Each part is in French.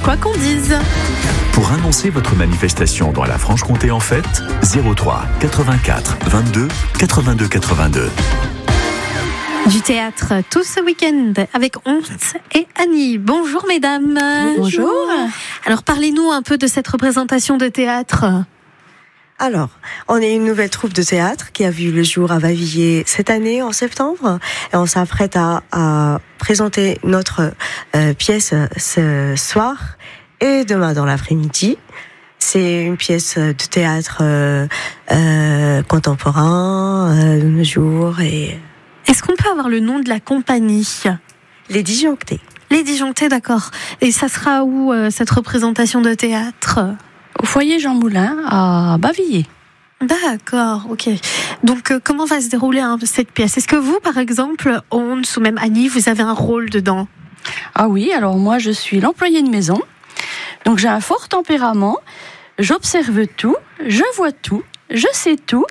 quoi qu'on dise. Pour annoncer votre manifestation dans la Franche-Comté en fête, 03 84 22 82 82. Du théâtre tout ce week-end avec Ont et Annie. Bonjour mesdames. Bonjour. Alors parlez-nous un peu de cette représentation de théâtre. Alors, on est une nouvelle troupe de théâtre qui a vu le jour à Bavilliers cette année en septembre et on s'apprête à présenter notre pièce ce soir et demain dans l'après-midi. C'est une pièce de théâtre contemporain de nos jours. Et Est-ce qu'on peut avoir le nom de la compagnie ? Les Disjonctés. Les Disjonctés, d'accord. Et ça sera où cette représentation de théâtre ? Au foyer Jean Moulin à Bavilliers. D'accord, ok. Donc comment va se dérouler cette pièce ? Est-ce que vous, par exemple, Ons ou même Annie, vous avez un rôle dedans ? Ah oui, alors moi je suis l'employée de maison, donc j'ai un fort tempérament, j'observe tout, je vois tout, je sais tout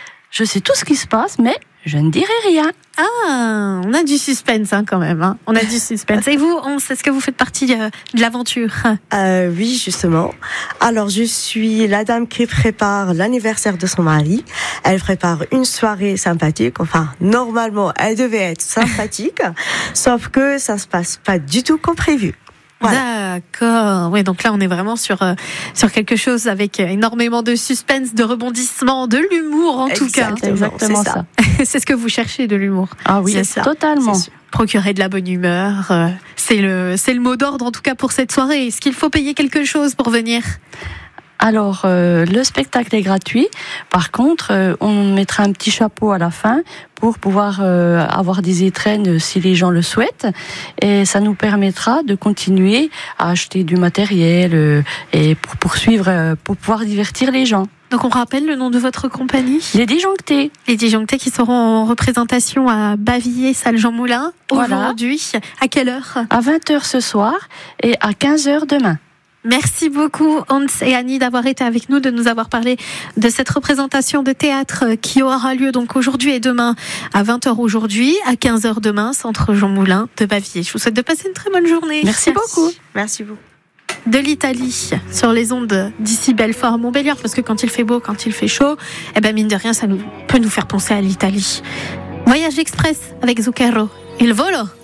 ce qui se passe, mais je ne dirai rien. Ah, on a du suspense quand même. Hein. On a du suspense. Et vous, Ons, est-ce que vous faites partie de l'aventure ? Oui, justement. Alors, je suis la dame qui prépare l'anniversaire de son mari. Elle prépare une soirée sympathique. Enfin, normalement, elle devait être sympathique, sauf que ça se passe pas du tout comme prévu. Voilà. D'accord. Oui, donc là, on est vraiment sur quelque chose avec énormément de suspense, de rebondissement, de l'humour en tout cas. C'est exactement ça. C'est ce que vous cherchez, de l'humour. Ah oui, c'est ça. Totalement. C'est procurer de la bonne humeur, c'est le mot d'ordre en tout cas pour cette soirée. Est-ce qu'il faut payer quelque chose pour venir ? Alors, le spectacle est gratuit. Par contre, on mettra un petit chapeau à la fin pour pouvoir avoir des étrennes si les gens le souhaitent. Et ça nous permettra de continuer à acheter du matériel et pour poursuivre, pour pouvoir divertir les gens. Donc on rappelle le nom de votre compagnie ? Les Disjonctés. Les Disjonctés qui seront en représentation à Bavilliers, salle Jean Moulin, aujourd'hui. Voilà. À quelle heure ? À 20h ce soir et à 15h demain. Merci beaucoup, Hans et Annie, d'avoir été avec nous, de nous avoir parlé de cette représentation de théâtre qui aura lieu donc aujourd'hui et demain à 20h aujourd'hui, à 15h demain, centre Jean Moulin de Bavilliers. Je vous souhaite de passer une très bonne journée. Merci beaucoup. Merci beaucoup. De l'Italie, sur les ondes d'ici Belfort-Montbéliard, parce que quand il fait beau, quand il fait chaud, mine de rien, ça peut nous faire penser à l'Italie. Voyage express avec Zucchero. Il volo.